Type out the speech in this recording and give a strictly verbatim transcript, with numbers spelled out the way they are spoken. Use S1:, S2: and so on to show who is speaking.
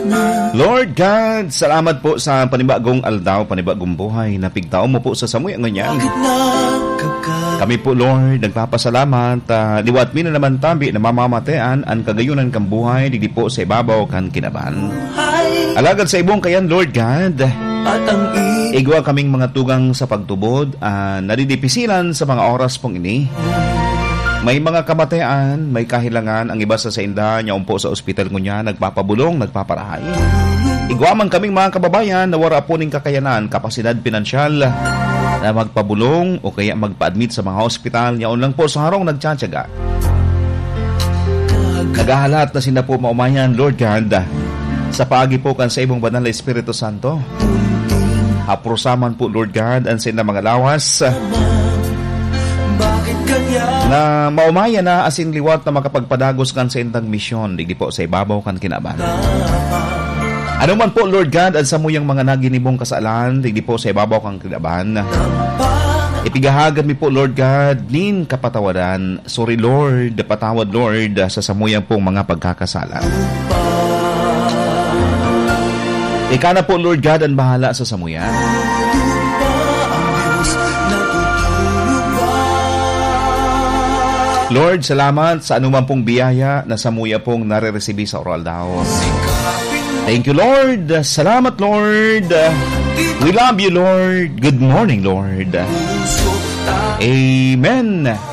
S1: Lord God, salamat po sa panibagong aldaw, panibagong buhay na pigtao mo po sa samuy ang ganyan. Kami po, Lord, nagpapasalamat. Uh, liwat mi na naman tabi na mamamatean ang kagayunan kang buhay, digdi po sa ibabaw kan kinaban. Alagad sa ibong kayan, Lord God, igwa kaming mga tugang sa pagtubod, uh, nadidipisilan sa mga oras pong ini. May mga kamatayan, may kahilangan, ang iba sa sainda niya umpo sa ospital ko niya, nagpapabulong, nagpaparahay. Igwaman kaming mga kababayan na wala po ning kakayanan, kapasidad pinansyal na magpabulong o kaya magpa-admit sa mga hospital niya. Lang po sa harong nagtsatsaga. Nagahalat na sila po maumayan, Lord God, sa paagipukan sa ibong banal na Espiritu Santo. Haprosaman po, Lord God, ang sila mga lawas na maumaya na asin liwat na makapagpadagos kan sa intang misyon, digdi po sa ibabaw kan kinaban. Ano man po, Lord God, at sa muyang mga naginibong kasalan, digdi po sa ibabaw kan kinaban. Ipigahagan mi po, Lord God, nin kapatawadan. Sorry, Lord, patawad, Lord, sa samuyang pong mga pagkakasala. Ika na po, Lord God, ang bahala sa samuyan. Lord, salamat sa anuman pong biyaya na samuya pong nare-resibi sa oral daw. Thank you, Lord. Salamat, Lord. We love you, Lord. Good morning, Lord. Amen.